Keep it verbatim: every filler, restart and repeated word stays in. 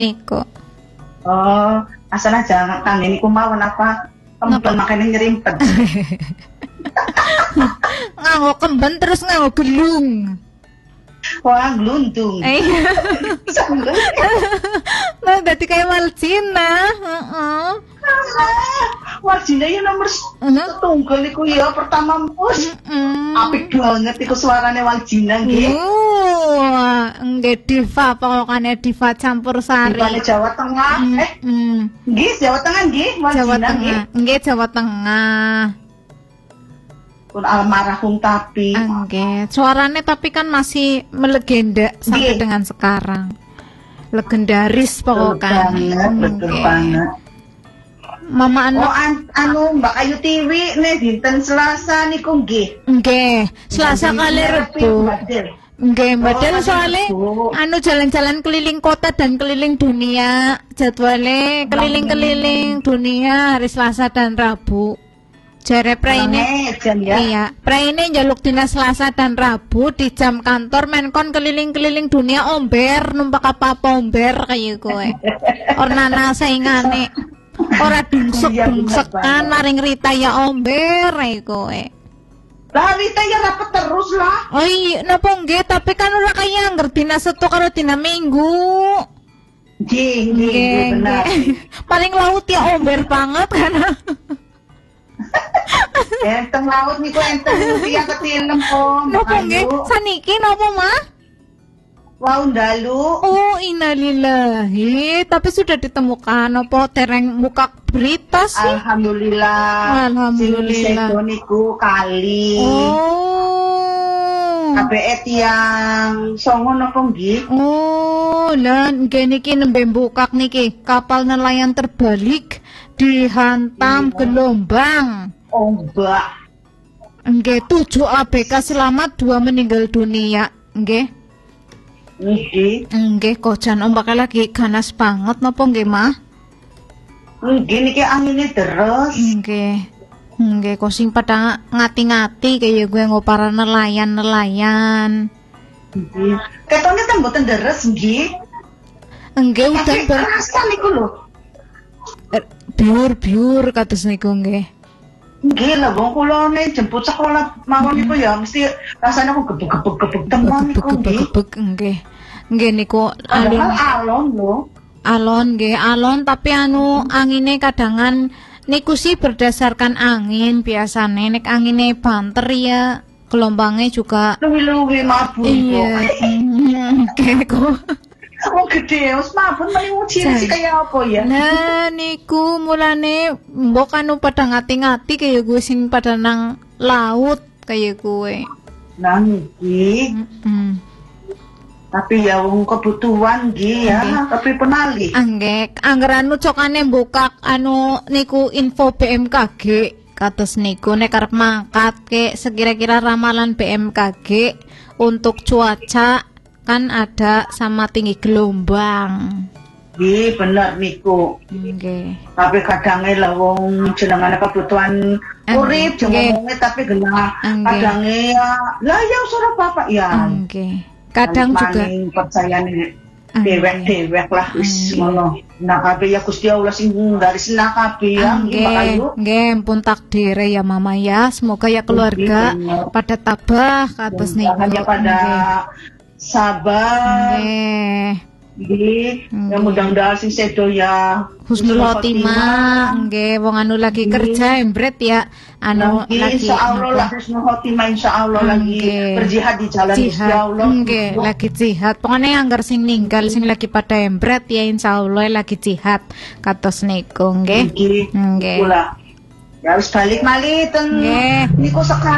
niku. Oh, asal aja kang niku mawon apa kemben makane nyerimpet. Nganggo kemben terus nganggo gelung. Wah, glundung. Iya. Nah, dadi kayak Waljina, heeh. Waljina ya nomor setunggal iku ya pertama mus. Apik banget iku suarane Waljina nggih. Uh, nggih diva pokokane diva campur sari. Diva Jawa Tengah. Eh, nggih Jawa Tengah nggih Waljina nggih. Nggih Jawa Tengah. Pun almarhum tapi Oke, suaranya tapi kan masih melegenda sampai Gih. dengan sekarang. Legendaris pokoknya. Betul banget, betul banget. Mama anak. Oh an anu Mbak Ayu Tiwi nih dinten Selasa niku nggih. Nggih, Selasa kali Rebo. Nggih, Mbadel soalnya anu jalan-jalan keliling kota dan keliling dunia. Jadwalnya keliling-keliling dunia hari Selasa dan Rabu. Jare praine ya. Iya, praine njaluk dina Selasa dan Rabu di jam kantor menkon keliling-keliling dunia omber, numpak apa-apa omber kaya kowe. Ornana saingane. Ora dungsek-dungsekan maring Rita ya omber kaya kowe. Lah Rita ya rapet terus lah. Oh iya, napa nggih, tapi kan ora kaya angger dina Setu karo dina Minggu. Nggih, nggih, bener. Paling laut ya omber banget kan. Enteng laut niku enteng rupiah ketilem po. Napa nggih? Saniki napa, Mah? Wau ndalu. Oh, innalillahi. Tapi sudah ditemukan apa tereng muka berita sih? Alhamdulillah. Alhamdulillah. Sing niku kali. Oh. K B E yang songo napa nggih? Oh, lan nggih niki nembe mbukak niki kapal nelayan terbalik dihantam gelombang. Ombak. Nggih, tujuh A B K selamat, dua meninggal dunia. Nggih. Nggih. Nggih, kocan ombaknya lagi ganas banget napa nggih, Mah? Nggih niki angine deres. Nggih. Nggih, kok sing pada ngati-ngati kaya gue ngopara nelayan-nelayan. Nggih. Ketone kan mboten deres nggih. Nggih, udan ber Kerasan niku lho. biur-biur kados niku nggih. Nggih lah wong kula ne jemput sekolah mawon niku ya mesti rasane kok gebeg-gebeg temen niku nggih. Gebeg nggih. Nggih niku alon alon lho. Alon nggih, alon tapi anu angine kadangan niku sih berdasarkan angin biasane nek angine banter ya gelombangnya juga luwi-luwi mabur. Iya. Nggih kok. Oh gede, wis mabun mending ujian sih kayak apa ya? Nah niku mulane mbok anu pada ngati-ngati kaya gue sing pada nang laut kaya gue. Nah niki. Mm. Tapi ya wong kebutuhan nggih ya, tapi penali. Anggek, angger anu cokane mbukak anu niku info B M K G kados niku nek arep mangkat ke sekira-kira ramalan B M K G untuk cuaca kan ada sama tinggi gelombang. Nggih, bener niku. Nggih. Tapi kadangnya lah wong jenengane kebutuhan urip jenenge tapi genah kadangnya ya lah ya ora apa-apa ya. Nggih. Kadang juga percayane dewek-dewek lah wis ngono. Nah kabeh ya Gusti Allah sing garis nah kabeh ya nggih. Nggih, pun takdire ya Mama ya. Semoga ya keluarga pada tabah kados niku. Hanya pada sabar. Nggih. Nggih, ya mudah-mudahan sing sedo ya husnul khotimah. Nggih, wong anu lagi kerja embret ya anu lagi insyaallah lah husnul khotimah insyaallah lagi berjihad di jalan Gusti Allah. Nggih, lagi jihad. Pokoknya anggar sing ninggal sing lagi pada embret ya insyaallah lagi jihad kados niku nggih. Nggih. Ya wis balik malih teng niku sekarang